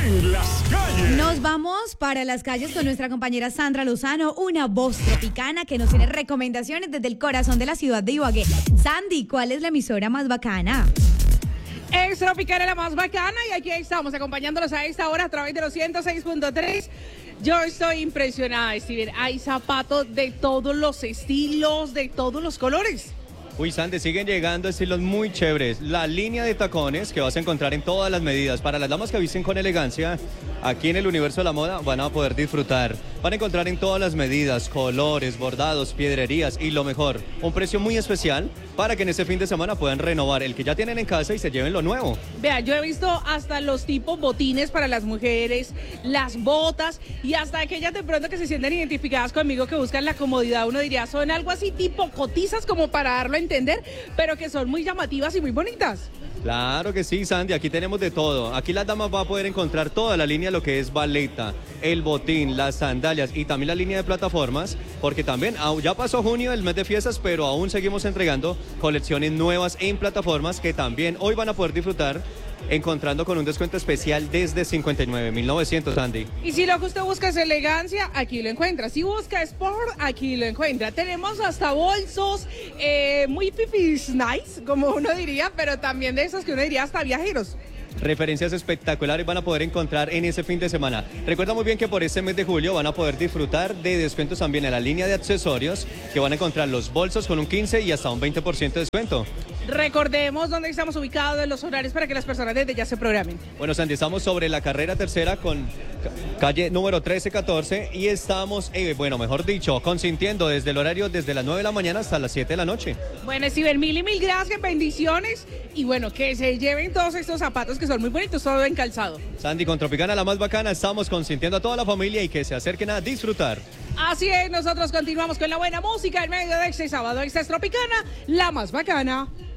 en las calles. Nos vamos para las calles con nuestra compañera Sandra Lozano, una voz tropicana que nos tiene recomendaciones desde el corazón de la ciudad de Ibagué. Sandy, ¿cuál es la emisora más bacana? Es Tropicana, la más bacana, y aquí estamos acompañándolos a esta hora a través de los 106.3. Yo estoy impresionada, Steven. Hay zapatos de todos los estilos, de todos los colores. Uy, Sandy, siguen llegando estilos muy chéveres. La línea de tacones que vas a encontrar en todas las medidas. Para las damas que visten con elegancia, aquí en el universo de la moda van a poder disfrutar. Van a encontrar en todas las medidas, colores, bordados, piedrerías y lo mejor, un precio muy especial para que en este fin de semana puedan renovar el que ya tienen en casa y se lleven lo nuevo. Vea, yo he visto hasta los tipos botines para las mujeres, las botas y hasta aquellas de pronto que se sienten identificadas conmigo que buscan la comodidad. Uno diría, son algo así tipo cotizas como para darlo a entender, pero que son muy llamativas y muy bonitas. Claro que sí, Sandy, aquí tenemos de todo. Aquí las damas van a poder encontrar toda la línea, lo que es baleta, el botín, las sandalias y también la línea de plataformas, porque también ya pasó junio, el mes de fiestas, pero aún seguimos entregando colecciones nuevas en plataformas que también hoy van a poder disfrutar encontrando con un descuento especial desde 59.900, Sandy. Y si lo que usted busca es elegancia, aquí lo encuentra. Si busca sport, aquí lo encuentra. Tenemos hasta bolsos muy fifis nice, como uno diría, pero también de esos que uno diría hasta viajeros. Referencias espectaculares van a poder encontrar en ese fin de semana. Recuerda muy bien que por este mes de julio van a poder disfrutar de descuentos también en la línea de accesorios, que van a encontrar los bolsos con un 15 y hasta un 20% de descuento. Recordemos dónde estamos ubicados en los horarios para que las personas desde ya se programen. Bueno, Sandy, estamos sobre la carrera tercera con calle número 1314 y estamos, mejor dicho, consintiendo desde el horario desde las 9 de la mañana hasta las 7 de la noche. Bueno, Steven, mil y mil gracias, bendiciones y bueno, que se lleven todos estos zapatos que son muy bonitos, todo en calzado. Sandy, con Tropicana, la más bacana, estamos consintiendo a toda la familia y que se acerquen a disfrutar. Así es, nosotros continuamos con la buena música en medio de este sábado. Esta es Tropicana, la más bacana.